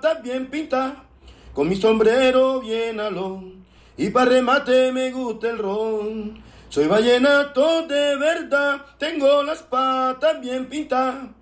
patas bien pintadas, con mi sombrero bien alón, y para remate me gusta el ron. Soy vallenato de verdad, tengo las patas bien pintadas,